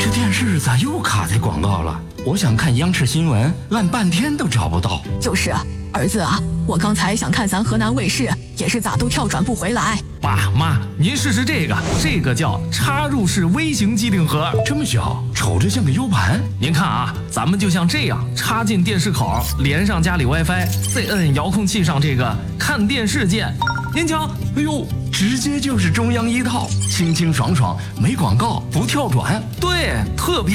这电视咋又卡在广告了？我想看央视新闻，按半天都找不到。 就是啊，儿子啊，我刚才想看咱河南卫视，也是咋都跳转不回来。 爸妈，您试试这个叫插入式微型机顶盒， 这么小，瞅着像个 U 盘。 您看啊，咱们就像这样插进电视口，连上家里 WiFi， 再摁遥控器上这个看电视键。您瞧， 哎呦，直接就是中央一套，清清爽爽，没广告，不跳转。 对，特别